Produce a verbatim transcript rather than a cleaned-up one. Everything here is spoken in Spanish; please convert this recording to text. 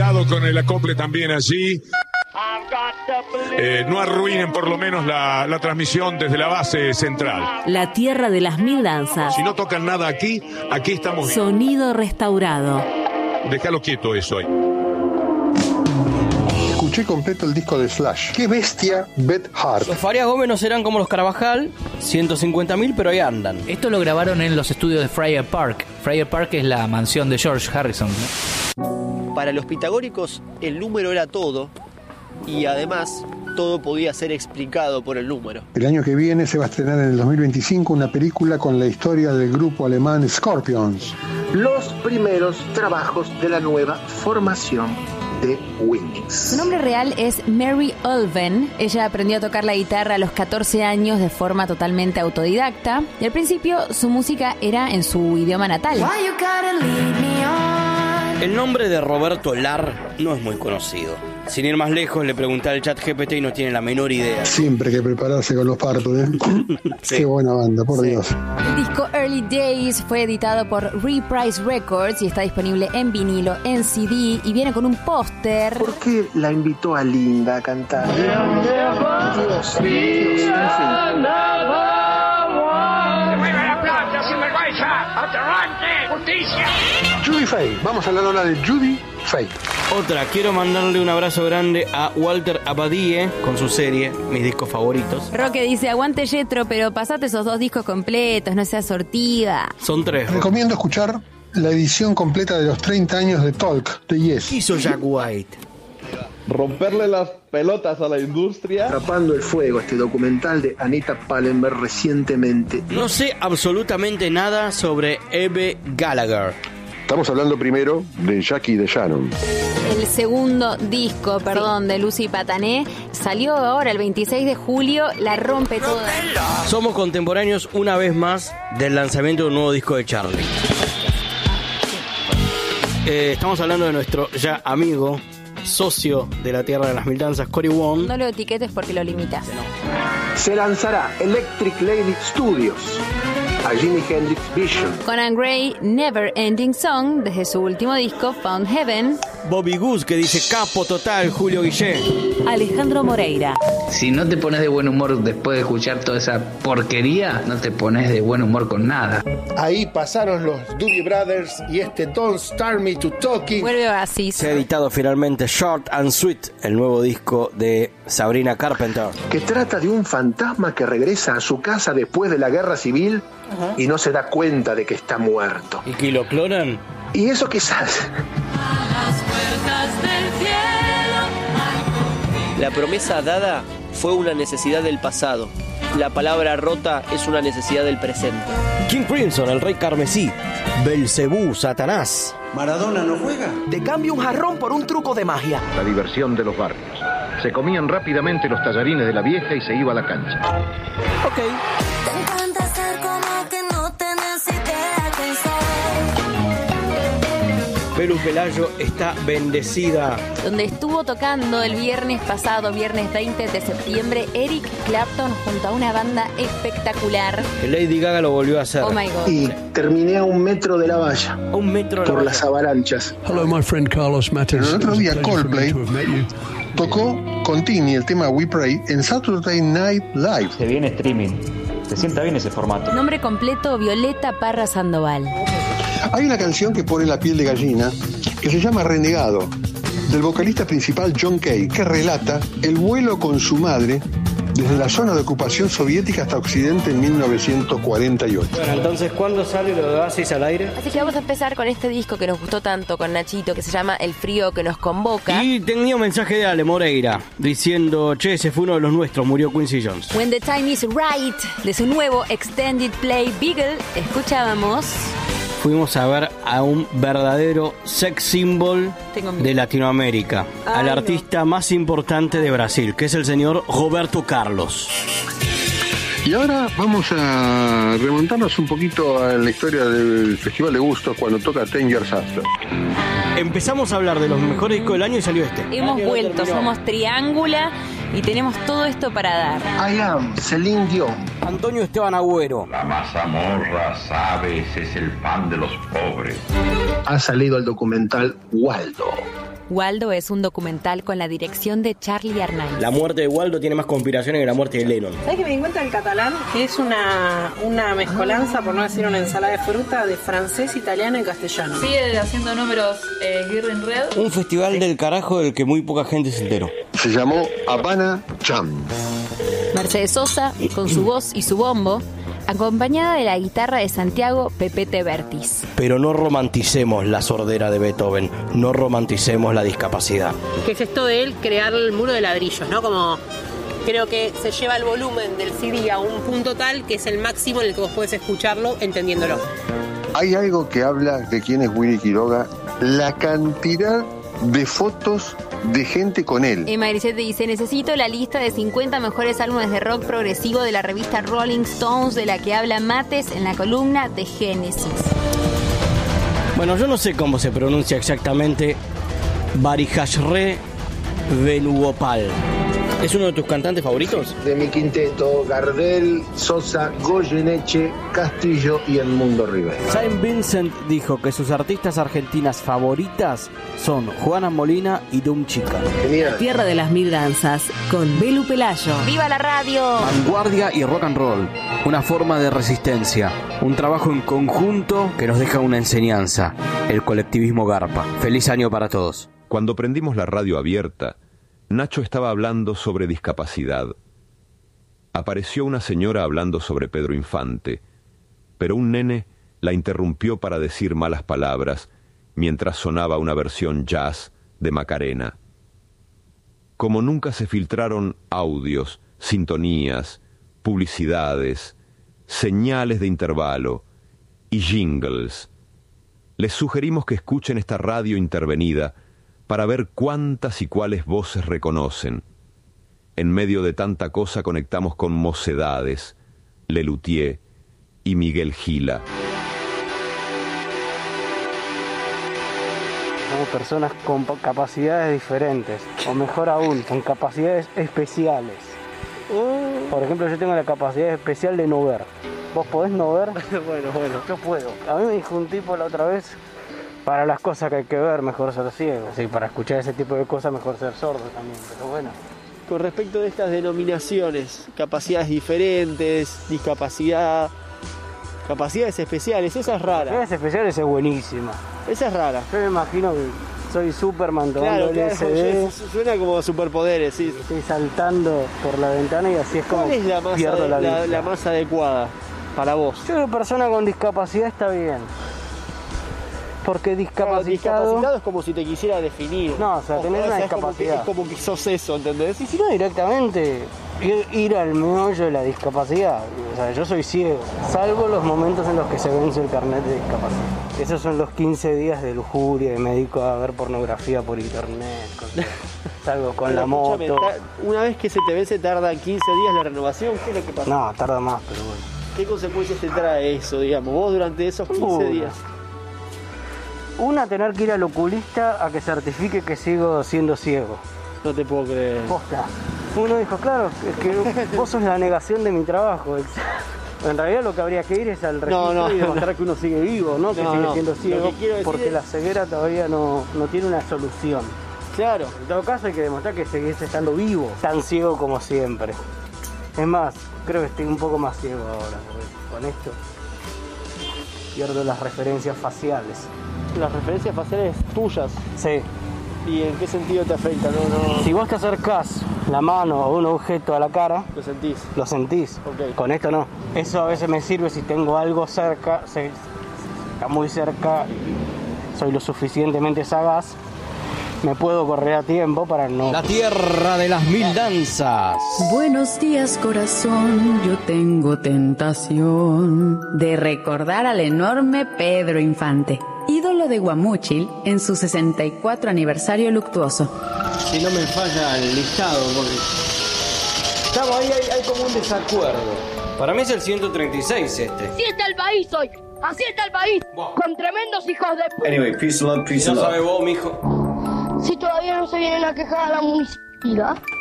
Cuidado con el acople también allí. Eh, no arruinen por lo menos la, la transmisión desde la base central. La tierra de las mil danzas. Si no tocan nada aquí, aquí estamos bien. Sonido restaurado. Déjalo quieto eso ahí. Escuché completo el disco de Slash. ¡Qué bestia, Beth Hart! Los Farias Gómez no serán como los Carvajal, ciento cincuenta mil, pero ahí andan. Esto lo grabaron en los estudios de Friar Park. Friar Park es la mansión de George Harrison, ¿no? Para los pitagóricos, el número era todo, y además todo podía ser explicado por el número. El año que viene se va a estrenar en el dos mil veinticinco una película con la historia del grupo alemán Scorpions. Los primeros trabajos de la nueva formación de Wings. Su nombre real es Mary Ulven. Ella aprendió a tocar la guitarra a los catorce años de forma totalmente autodidacta. Y al principio su música era en su idioma natal. El nombre de Roberto Lar no es muy conocido. Sin ir más lejos, le pregunté al chat G P T y no tiene la menor idea. Siempre hay que prepararse con los Purple, ¿eh? Sí. Qué buena banda, por sí. Dios. El disco Early Days fue editado por Reprise Records y está disponible en vinilo, en C D y viene con un póster. ¿Por qué la invitó a Linda a cantar? Dios, Dios, en fin. Judy Fay, vamos a hablar ahora de Judy Fay. Otra, quiero mandarle un abrazo grande a Walter Abadie con su serie, mis discos favoritos. Roque dice, aguante Yetro, pero pasate esos dos discos completos, no seas sortiva. Son tres. Recomiendo escuchar la edición completa de los treinta años de Talk de Yes. ¿Qué hizo Jack White? Romperle las pelotas a la industria. Atrapando el fuego, este documental de Anita Pallenberg recientemente. No sé absolutamente nada sobre Eve Gallagher. Estamos hablando primero de Jackie de Shannon. El segundo disco, perdón, sí. de Lucy Patané salió ahora el veintiséis de julio, la rompe toda. Somos contemporáneos una vez más del lanzamiento de un nuevo disco de Charlie. Eh, estamos hablando de nuestro ya amigo, socio de la Tierra de las Mil Danzas, Cory Wong. No lo etiquetes porque lo limitas. No. Se lanzará Electric Lady Studios a Jimi Hendrix Vision. Conan Gray, Never Ending Song, desde su último disco, Found Heaven. Bobby Goose, que dice capo total, Julio Guillé. Alejandro Moreira. Si no te pones de buen humor después de escuchar toda esa porquería, no te pones de buen humor con nada. Ahí pasaron los Doobie Brothers y este Don't Start Me to Talking. Vuelve Oasis. Se ha editado finalmente Short and Sweet, el nuevo disco de Sabrina Carpenter. Que trata de un fantasma que regresa a su casa después de la guerra civil. Ajá. Y no se da cuenta de que está muerto. ¿Y que lo clonan? ¿Y eso quizás? La promesa dada fue una necesidad del pasado. La palabra rota es una necesidad del presente. King Crimson, el rey carmesí. Belcebú, Satanás. ¿Maradona no juega? De cambio un jarrón por un truco de magia. La diversión de los barrios. Se comían rápidamente los tallarines de la vieja y se iba a la cancha. Ok. Belu Pelayo está bendecida. Donde estuvo tocando el viernes pasado, viernes veinte de septiembre, Eric Clapton junto a una banda espectacular. Lady Gaga lo volvió a hacer. Oh my God. Y terminé a un metro de la valla. A un metro de la por valla. Las avalanchas. Hello, my friend Carlos Mattes. El otro día Coldplay tocó con Tini el tema We Pray en Saturday Night Live. Se viene streaming. Se sienta bien ese formato. Nombre completo, Violeta Parra Sandoval. Hay una canción que pone la piel de gallina que se llama Renegado, del vocalista principal John Kay, que relata el vuelo con su madre desde la zona de ocupación soviética hasta Occidente en mil novecientos cuarenta y ocho. Bueno, entonces, ¿cuándo sale lo de Oasis al aire? Así que vamos a empezar con este disco que nos gustó tanto con Nachito, que se llama El frío que nos convoca. Y tenía un mensaje de Ale Moreira, diciendo, che, ese fue uno de los nuestros, murió Quincy Jones. When the Time is Right, de su nuevo Extended Play Beagle, escuchábamos... Fuimos a ver a un verdadero sex symbol de Latinoamérica, Ay, al artista no. más importante de Brasil, que es el señor Roberto Carlos. Y ahora vamos a remontarnos un poquito a la historia del Festival de Gustos cuando toca Ten Years After. Empezamos a hablar de los mejores discos del año y salió este. Hemos vuelto, somos Triángula Y tenemos todo esto para dar. I am Celine Dion. Antonio Esteban Agüero. La mazamorra, sabes, es el pan de los pobres. Ha salido el documental Waldo. Waldo es un documental con la dirección de Charlie Arnaiz. La muerte de Waldo tiene más conspiraciones que la muerte de Lennon. ¿Sabes que me di cuenta del catalán? Es una, una mezcolanza, por no decir una ensalada de fruta, de francés, italiano y castellano. Sigue haciendo números eh, Girling Red. Un festival del carajo del que muy poca gente se enteró. Se llamó Habana Jam. Mercedes Sosa, con su voz y su bombo, acompañada de la guitarra de Santiago Pepete Bertis. Pero no romanticemos la sordera de Beethoven, no romanticemos la discapacidad. Que es esto de él crear el muro de ladrillos, ¿no? Como creo que se lleva el volumen del C D a un punto tal que es el máximo en el que vos podés escucharlo entendiéndolo. Hay algo que habla de quién es Willy Quiroga, la cantidad de fotos de gente con él. Emma Grisette dice: necesito la lista de cincuenta mejores álbumes de rock progresivo de la revista Rolling Stones, de la que habla Mates en la columna de Génesis. Bueno, yo no sé cómo se pronuncia exactamente Barihashre Venugopal. ¿Es uno de tus cantantes favoritos? De mi quinteto, Gardel, Sosa, Goyeneche, Castillo y El Mundo Rivera. Saint Vincent dijo que sus artistas argentinas favoritas son Juana Molina y Dum Chica. Genial. Tierra de las Mil Danzas, con Belu Pelayo. ¡Viva la radio! Vanguardia y rock and roll, una forma de resistencia, un trabajo en conjunto que nos deja una enseñanza, el colectivismo Garpa. Feliz año para todos. Cuando prendimos la radio abierta, Nacho estaba hablando sobre discapacidad. Apareció una señora hablando sobre Pedro Infante, pero un nene la interrumpió para decir malas palabras mientras sonaba una versión jazz de Macarena. Como nunca se filtraron audios, sintonías, publicidades, señales de intervalo y jingles, les sugerimos que escuchen esta radio intervenida para ver cuántas y cuáles voces reconocen. En medio de tanta cosa conectamos con Mocedades, Lelutier y Miguel Gila. Somos personas con capacidades diferentes, o mejor aún, con capacidades especiales. Por ejemplo, yo tengo la capacidad especial de no ver. ¿Vos podés no ver? Bueno, bueno. Yo puedo. A mí me dijo un tipo la otra vez: para las cosas que hay que ver, mejor ser ciego. Sí, para escuchar ese tipo de cosas, mejor ser sordo también. Pero bueno. Con respecto de estas denominaciones, capacidades diferentes, discapacidad, capacidades especiales, esa es rara. Capacidades especiales es buenísima. Esa es rara. Yo me imagino que soy Superman tomando claro, L S D. Claro, suena como superpoderes, sí. Estoy saltando por la ventana y así es como ¿Cuál es la más, pierdo la, la, vista. la más adecuada para vos? Yo creo que persona con discapacidad está bien. Porque discapacitado... Claro, discapacitado es como si te quisiera definir. No, o sea, Ojo, tenés o sea, una es como que- discapacidad. Es como que sos eso, ¿entendés? Y si no, directamente ir, ir al meollo de la discapacidad. O sea, yo soy ciego, salvo los momentos en los que se vence el carnet de discapacidad. Esos son los quince días de lujuria, de me dedico a ver pornografía por internet. Con, salgo con Pero la moto. escúchame, ta- una vez que se te vence tarda quince días la renovación, ¿qué es lo que pasa? No, tarda más, pero bueno. ¿Qué consecuencias te trae eso, digamos? Vos durante esos quince Una. días. Una, tener que ir al oculista a que certifique que sigo siendo ciego. No te puedo creer. Posta. Uno dijo, claro, es que vos sos la negación de mi trabajo. En realidad lo que habría que ir es al registro No, no, y demostrar no. que uno sigue vivo, no que No, sigue no. siendo Lo que ciego, quiero decir porque es- la ceguera todavía no, no tiene una solución. Claro. En todo caso hay que demostrar que seguís estando vivo, tan ciego como siempre. Es más, creo que estoy un poco más ciego ahora, porque con esto pierdo las referencias faciales. Las referencias faciales tuyas. Sí. ¿Y en qué sentido te afecta? No, no. Si vos te acercás la mano o un objeto a la cara, Lo sentís. lo sentís. Ok. Con esto no. Eso a veces me sirve si tengo algo cerca, se- está muy cerca y soy lo suficientemente sagaz, me puedo correr a tiempo para no... La tierra de las mil danzas. Buenos días, corazón, yo tengo tentación De recordar al enorme Pedro Infante, ídolo de Guamúchil en su sesenta y cuatro aniversario luctuoso. Si no me falla el listado, porque estamos ahí, hay, hay como un desacuerdo. Para mí es el ciento treinta y seis este. Así está el país hoy, así está el país, con tremendos hijos de p***. Anyway, peace and love, peace and love. Si no sabe vos, mijo. Si todavía no se vienen a quejar a la municipalidad.